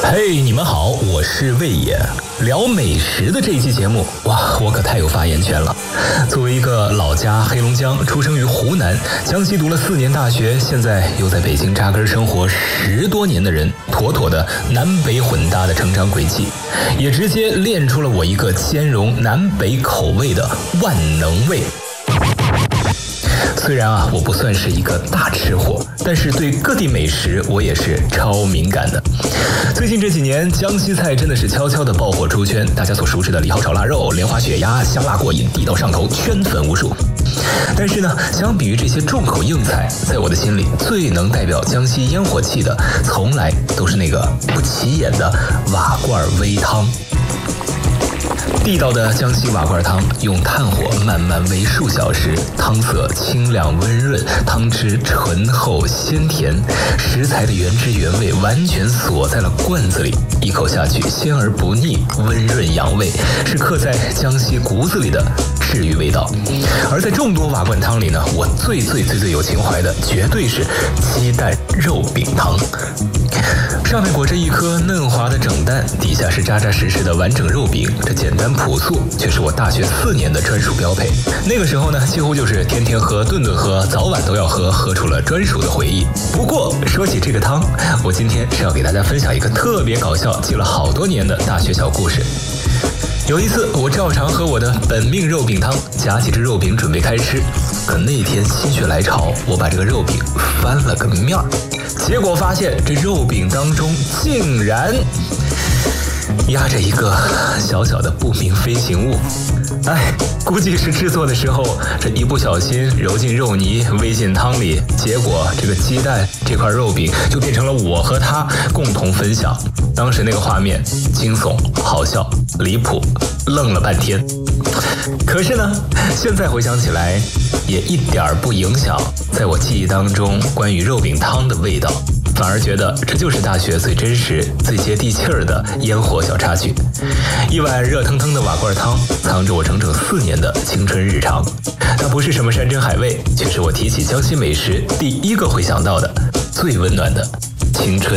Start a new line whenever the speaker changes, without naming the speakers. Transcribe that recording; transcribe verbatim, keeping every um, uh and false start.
嘿，你们好，我是魏野。聊美食的这一期节目，哇，我可太有发言权了。作为一个老家黑龙江，出生于湖南，江西读了四年大学，现在又在北京扎根生活十多年的人，妥妥的南北混搭的成长轨迹，也直接练出了我一个兼容南北口味的万能味。虽然啊，我不算是一个大吃货，但是对各地美食我也是超敏感的。最近这几年，江西菜真的是悄悄的爆火出圈，大家所熟知的李浩炒腊肉、莲花血鸭，香辣过瘾，地道上头，圈粉无数。但是呢，相比于这些重口硬菜，在我的心里最能代表江西烟火气的，从来都是那个不起眼的瓦罐煨汤。地道的江西瓦罐汤，用炭火慢慢煨数小时，汤色清亮温润，汤汁醇厚鲜甜，食材的原汁原味完全锁在了罐子里，一口下去鲜而不腻，温润养胃，是刻在江西骨子里的治愈味道。而在众多瓦罐汤里呢，我最最最最有情怀的，绝对是鸡蛋肉饼汤。上面裹着一颗嫩滑的整蛋，底下是扎扎实实的完整肉饼，这简单朴素，却是我大学四年的专属标配。那个时候呢，几乎就是天天喝、顿顿喝，早晚都要喝，喝出了专属的回忆。不过说起这个汤，我今天是要给大家分享一个特别搞笑、记了好多年的大学小故事。有一次，我照常喝我的本命肉饼汤，夹起这肉饼准备开吃。可那天心血来潮，我把这个肉饼翻了个面儿，结果发现这肉饼当中竟然压着一个小小的不明飞行物。哎，估计是制作的时候这一不小心揉进肉泥，煨进汤里，结果这个鸡蛋这块肉饼就变成了我和他共同分享。当时那个画面惊悚、好笑、离谱，愣了半天。可是呢，现在回想起来，也一点儿不影响在我记忆当中关于肉饼汤的味道，反而觉得这就是大学最真实、最接地气儿的烟火小插曲。一碗热腾腾的瓦罐汤，藏着我整整四年的青春日常。它不是什么山珍海味，却是我提起江西美食第一个会想到的最温暖的青春。